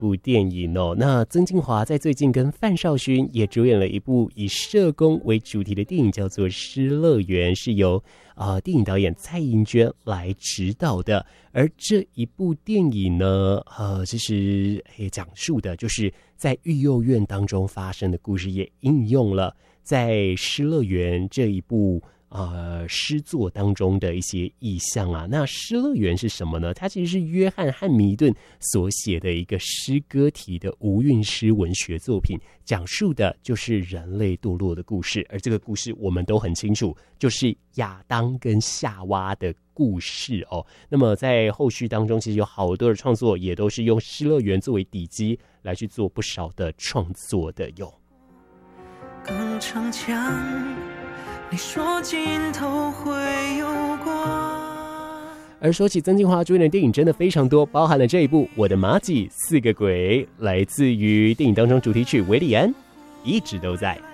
部电影哦。那曾敬骅在最近跟范少勋也主演了一部以社工为主题的电影，叫做《失乐园》，是由电影导演蔡盈娟来指导的。而这一部电影呢，其实讲述的就是在育幼院当中发生的故事，也应用了在《失乐园》这一部诗作当中的一些意象啊。那《失乐园》是什么呢？它其实是约翰·汉密顿所写的一个诗歌体的无韵诗文学作品，讲述的就是人类堕落的故事。而这个故事我们都很清楚，就是亚当跟夏娃的故事哦。那么在后续当中，其实有好多的创作也都是用《失乐园》作为底基来去做不少的创作的哟。 更逞强，你说尽头会有光。 而说起曾敬骅主演的电影真的非常多，包含了这一部《我的麻吉四个鬼》，来自于电影当中主题曲《维里安》，一直都在。